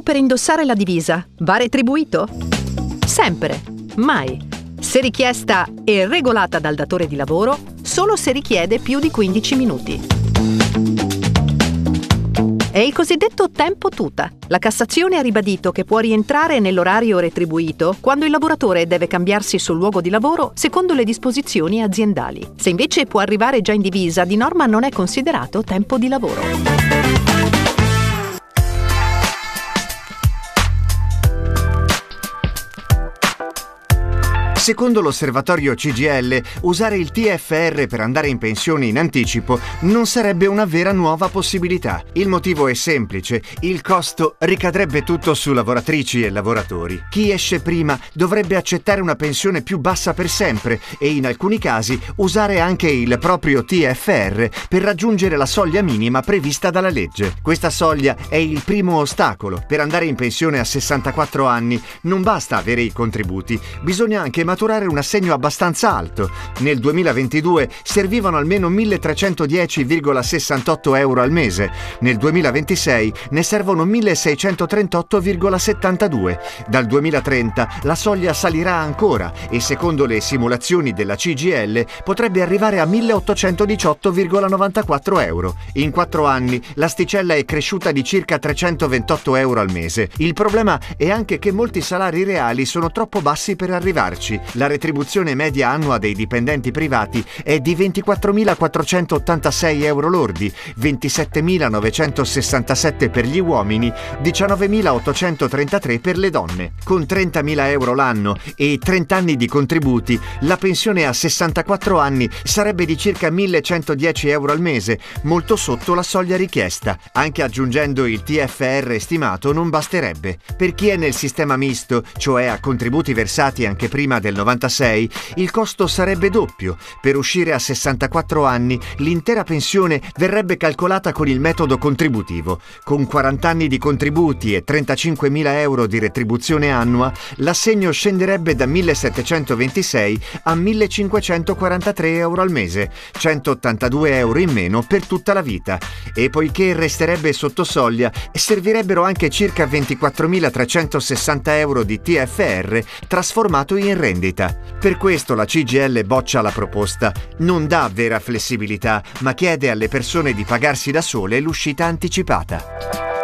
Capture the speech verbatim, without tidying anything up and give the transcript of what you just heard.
per indossare la divisa va retribuito? Sempre, mai. Se richiesta e regolata dal datore di lavoro, solo se richiede più di quindici minuti. È il cosiddetto tempo tuta. La Cassazione ha ribadito che può rientrare nell'orario retribuito quando il lavoratore deve cambiarsi sul luogo di lavoro secondo le disposizioni aziendali. Se invece può arrivare già in divisa, di norma non è considerato tempo di lavoro. Secondo l'osservatorio C G I L, usare il T F R per andare in pensione in anticipo non sarebbe una vera nuova possibilità. Il motivo è semplice: il costo ricadrebbe tutto su lavoratrici e lavoratori. Chi esce prima dovrebbe accettare una pensione più bassa per sempre e in alcuni casi usare anche il proprio T F R per raggiungere la soglia minima prevista dalla legge. Questa soglia è il primo ostacolo. Per andare in pensione a sessantaquattro anni non basta avere i contributi, bisogna anche maturare un assegno abbastanza alto. Nel duemilaventidue servivano almeno milletrecentodieci virgola sessantotto euro al mese, nel duemilaventisei ne servono milleseicentotrentotto virgola settantadue. Dal duemilatrenta la soglia salirà ancora e secondo le simulazioni della C G I L potrebbe arrivare a milleottocentodiciotto virgola novantaquattro euro. In quattro anni l'asticella è cresciuta di circa trecentoventotto euro al mese. Il problema è anche che molti salari reali sono troppo bassi per arrivarci. La retribuzione media annua dei dipendenti privati è di ventiquattromilaquattrocentottantasei euro lordi, ventisettemila novecentosessantasette per gli uomini, diciannovemilaottocentotrentatré per le donne. Con trentamila euro l'anno e trenta anni di contributi, la pensione a sessantaquattro anni sarebbe di circa millecentodieci euro al mese, molto sotto la soglia richiesta. Anche aggiungendo il T F R stimato non basterebbe. Per chi è nel sistema misto, cioè a contributi versati anche prima del novantasei, il costo sarebbe doppio. Per uscire a sessantaquattro anni, l'intera pensione verrebbe calcolata con il metodo contributivo. Con quaranta anni di contributi e trentacinquemila euro di retribuzione annua, l'assegno scenderebbe da millesettecentoventisei a millecinquecentoquarantatré euro al mese, centottantadue euro in meno per tutta la vita. E poiché resterebbe sotto soglia, servirebbero anche circa ventiquattromilatrecentosessanta euro di T F R trasformato in rendita. Per questo la C G I L boccia la proposta. Non dà vera flessibilità, ma chiede alle persone di pagarsi da sole l'uscita anticipata.